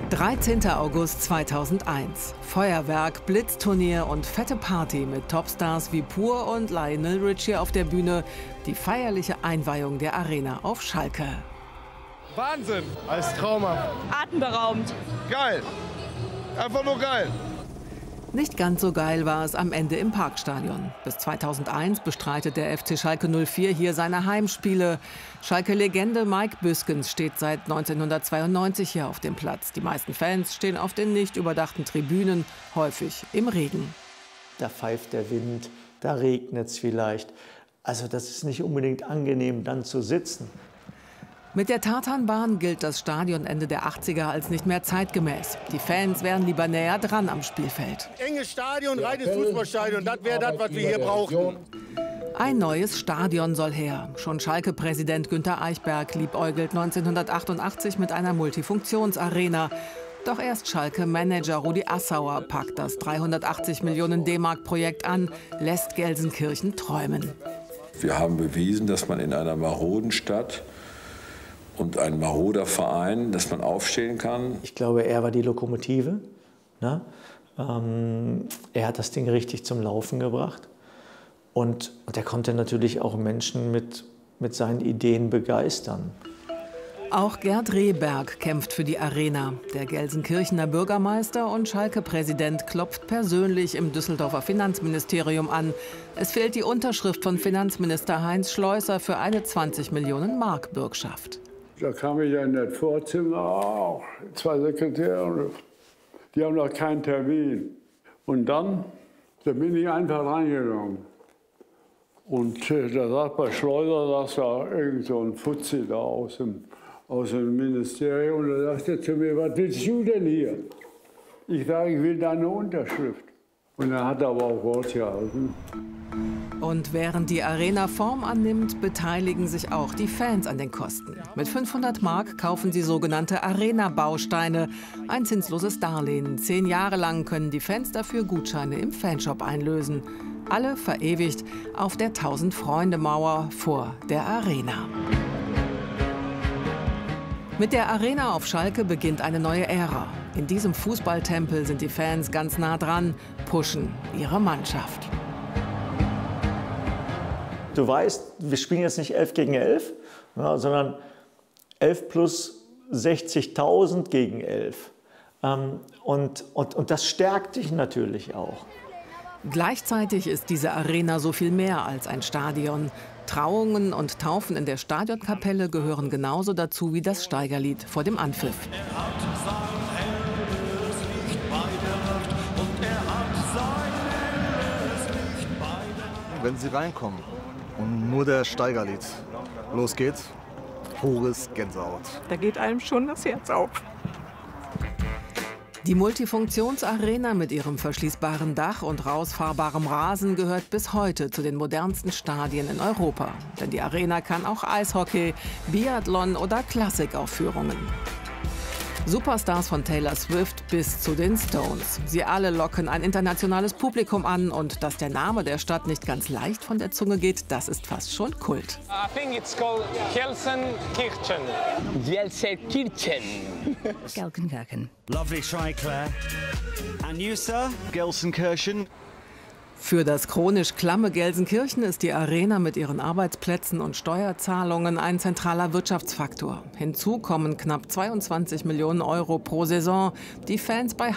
13. August 2001. Feuerwerk, Blitzturnier und fette Party mit Topstars wie Pur und Lionel Richie auf der Bühne. Die feierliche Einweihung der Arena auf Schalke. Wahnsinn! Als traumhaft. Atemberaubend. Geil! Einfach nur geil! Nicht ganz so geil war es am Ende im Parkstadion. Bis 2001 bestreitet der FC Schalke 04 hier seine Heimspiele. Schalke-Legende Mike Büskens steht seit 1992 hier auf dem Platz. Die meisten Fans stehen auf den nicht überdachten Tribünen, häufig im Regen. Da pfeift der Wind, da regnet es vielleicht. Also das ist nicht unbedingt angenehm, dann zu sitzen. Mit der Tartanbahn gilt das Stadion Ende der 80er als nicht mehr zeitgemäß. Die Fans wären lieber näher dran am Spielfeld. Enges Stadion, reines Fußballstadion, das wäre das, was wir hier brauchen. Ein neues Stadion soll her. Schon Schalke-Präsident Günter Eichberg liebäugelt 1988 mit einer Multifunktionsarena. Doch erst Schalke-Manager Rudi Assauer packt das 380 Millionen D-Mark-Projekt an, lässt Gelsenkirchen träumen. Wir haben bewiesen, dass man in einer maroden Stadt und ein maroder Verein, dass man aufstehen kann. Ich glaube, er war die Lokomotive. Ne? Er hat das Ding richtig zum Laufen gebracht. Und er konnte natürlich auch Menschen mit seinen Ideen begeistern. Auch Gerd Rehberg kämpft für die Arena. Der Gelsenkirchener Bürgermeister und Schalke-Präsident klopft persönlich im Düsseldorfer Finanzministerium an. Es fehlt die Unterschrift von Finanzminister Heinz Schleuser für eine 20 Millionen Mark Bürgschaft. Da kam ich in das Vorzimmer, auch 2 Sekretäre, die haben noch keinen Termin. Und dann bin ich einfach reingegangen. Und da sagt bei Schleuser, dass da irgend so ein Fuzzi da aus dem Ministerium. Und da sagt er zu mir, was willst du denn hier? Ich sage, ich will deine Unterschrift. Und er hat aber auch Wort gehalten. Und während die Arena Form annimmt, beteiligen sich auch die Fans an den Kosten. Mit 500 Mark kaufen sie sogenannte Arena-Bausteine, ein zinsloses Darlehen. 10 Jahre lang können die Fans dafür Gutscheine im Fanshop einlösen. Alle verewigt auf der 1000-Freunde-Mauer vor der Arena. Mit der Arena auf Schalke beginnt eine neue Ära. In diesem Fußballtempel sind die Fans ganz nah dran, pushen ihre Mannschaft. Du weißt, wir spielen jetzt nicht 11 gegen 11, ja, sondern 11 plus 60.000 gegen 11. Und das stärkt dich natürlich auch. Gleichzeitig ist diese Arena so viel mehr als ein Stadion. Trauungen und Taufen in der Stadionkapelle gehören genauso dazu wie das Steigerlied vor dem Anpfiff. Wenn Sie reinkommen und nur der Steigerlied losgeht, pures Gänsehaut. Da geht einem schon das Herz auf. Die Multifunktionsarena mit ihrem verschließbaren Dach und rausfahrbarem Rasen gehört bis heute zu den modernsten Stadien in Europa. Denn die Arena kann auch Eishockey, Biathlon oder Klassikaufführungen. Superstars von Taylor Swift bis zu den Stones. Sie alle locken ein internationales Publikum an. Und dass der Name der Stadt nicht ganz leicht von der Zunge geht, das ist fast schon Kult. I think it's called Gelsenkirchen. Gelsenkirchen. Gelsenkirchen. Lovely try, Claire. And you, sir? Gelsenkirchen. Für das chronisch klamme Gelsenkirchen ist die Arena mit ihren Arbeitsplätzen und Steuerzahlungen ein zentraler Wirtschaftsfaktor. Hinzu kommen knapp 22 Millionen Euro pro Saison, die Fans bei